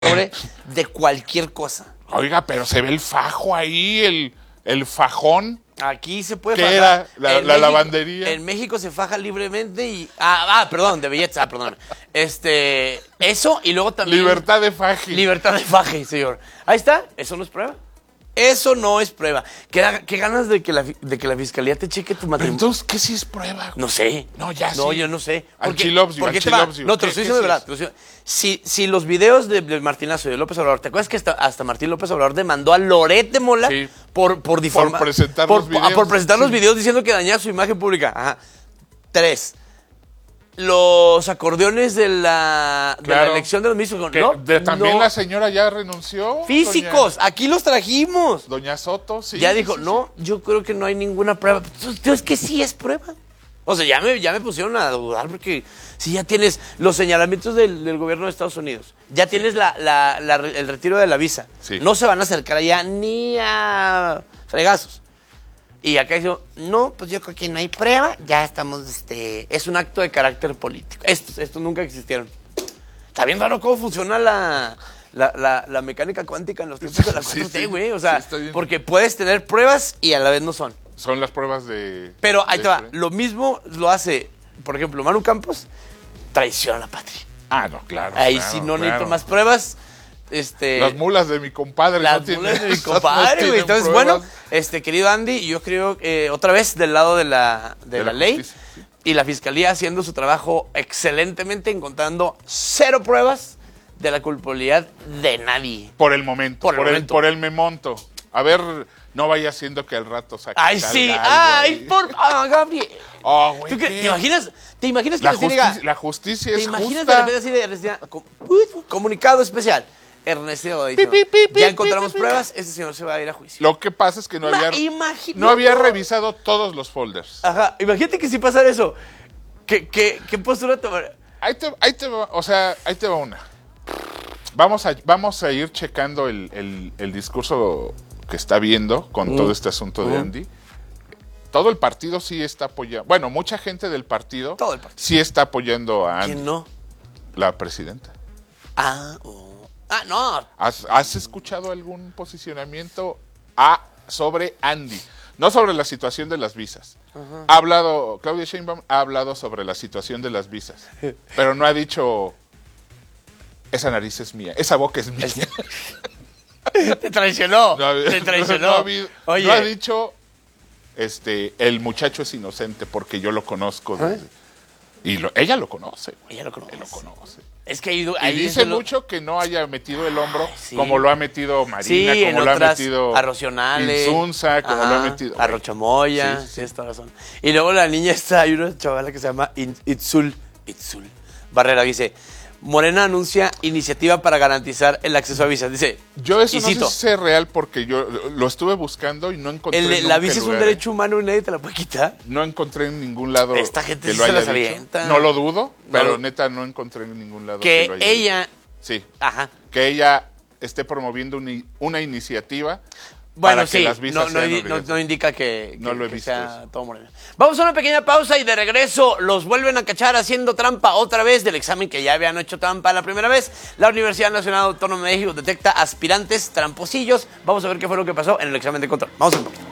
sobre de cualquier cosa. Oiga, pero se ve el fajo ahí, el fajón. Aquí se puede ¿Qué fajar. era? La México, lavandería. En México se faja libremente y... perdón, de belleza, perdón. Eso y luego también... Libertad de faje. Libertad de faje, señor. Ahí está, eso no es prueba. Eso no es prueba. ¿Qué ganas de que la fiscalía te cheque tu Pero matrimonio? entonces, ¿qué sí es prueba? No sé. No, ya No, sí. yo no sé. She loves you, ¿por qué she te va? loves you. No, te lo ¿Qué estoy diciendo de sí verdad. Si los videos de Martinazo y de López Obrador, ¿te acuerdas que hasta Martín López Obrador demandó a Loret de Mola Sí. por difamar? Por presentar los videos. Por presentar los Sí. videos diciendo que dañaba su imagen pública. Ajá. 3. Los acordeones de la elección de los ministros. También la señora ya renunció. Físicos, aquí los trajimos. Doña Soto, sí. Ya dijo, sí. no, yo creo que no hay ninguna prueba. Es que sí es prueba. O sea, ya me pusieron a dudar porque si ya tienes los señalamientos del gobierno de Estados Unidos, ya tienes el retiro de la visa, Sí. no se van a acercar allá ni a fregazos. Y acá dijo, no, pues yo creo que no hay prueba, ya estamos, es un acto de carácter político. Estos nunca existieron. Está bien raro cómo funciona la mecánica cuántica en los tiempos de la 4T, güey. O sea, sí, porque puedes tener pruebas y a la vez no son. Son las pruebas de... Pero ahí de te va, esto, ¿eh? lo mismo lo hace, por ejemplo, Manu Campos, traición a la patria. Ah, no, claro. Ahí claro, sí no claro. necesito más pruebas. Las mulas de mi compadre. Las no tienen- mulas de mi esas no compadre, güey. tienen Entonces, pruebas. bueno, querido Andy, yo creo otra vez del lado de la ley justicia, sí. y la fiscalía haciendo su trabajo excelentemente, encontrando 0 pruebas de la culpabilidad de nadie. Por el momento. Por el momento. Por el memonto. A ver, no vaya siendo que al rato saque. ¡Ay, salga sí! algo ¡Ay, ahí. Gabriel! Oh, güey, ¿Tú qué- ¿qué? ¿Te imaginas que La les diga... justicia, la justicia ¿Te es imaginas de justa. repente así de Ernestina, comunicado especial? Ernestina ha dicho, ya encontramos pruebas, este señor se va a ir a juicio. Lo que pasa es que no había Imagínate. revisado todos los folders. Ajá, imagínate que si pasara eso. ¿Qué postura tomar? Ahí te va, o sea, ahí te va una. Vamos a ir checando el discurso que está viendo con todo este asunto de Andy. Todo el partido sí está apoyando. Bueno, mucha gente del partido, Todo el partido. sí está apoyando a Andy. ¿Quién no? La presidenta. No. ¿Has escuchado algún posicionamiento sobre Andy? No sobre la situación de las visas. Claudia Sheinbaum ha hablado sobre la situación de las visas, pero no ha dicho, esa nariz es mía, esa boca es mía. Te traicionó. Te traicionó. Oye. No ha dicho, el muchacho es inocente porque yo lo conozco. Ella lo conoce. Ella lo conoce. Él lo conoce. Es que Y dice mucho que no haya metido el hombro sí. como lo ha metido Marina, Sí, como en lo ha otras, metido Arrocionales, Insunza, como lo ha metido. Arrochamoya, Sí. tienes toda razón. Y luego la niña hay una chavala que se llama Itzul Barrera, dice, Morena anuncia iniciativa para garantizar el acceso a visas. Dice, Yo eso y no sé cito, si es real porque yo lo estuve buscando y no encontré la visa es un derecho humano y nadie te la puede quitar. No encontré en ningún lado Esta gente que sí lo se haya las dicho. avienta. No lo dudo, pero No. neta no encontré en ningún lado Que lo haya ella, dicho. Sí, ajá, que ella esté promoviendo una iniciativa bueno, para que sí, las visas sean obligatorias. no indica que No lo he que visto sea eso. todo moreno. Vamos a una pequeña pausa y de regreso los vuelven a cachar haciendo trampa otra vez del examen que ya habían hecho trampa la primera vez. La Universidad Nacional Autónoma de México detecta aspirantes tramposillos. Vamos a ver qué fue lo que pasó en el examen de control. Vamos a ver.